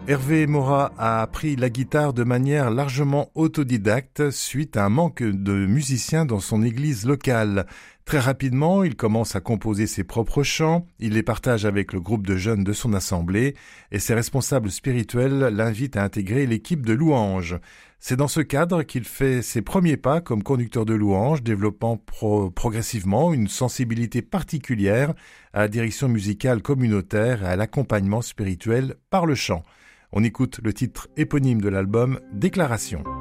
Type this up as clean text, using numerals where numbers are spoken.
Hervé Morat a appris la guitare de manière largement autodidacte suite à un manque de musiciens dans son église locale. Très rapidement, il commence à composer ses propres chants, il les partage avec le groupe de jeunes de son assemblée et ses responsables spirituels l'invitent à intégrer l'équipe de louanges. C'est dans ce cadre qu'il fait ses premiers pas comme conducteur de louanges, développant progressivement une sensibilité particulière à la direction musicale communautaire et à l'accompagnement spirituel par le chant. On écoute le titre éponyme de l'album, Déclaration.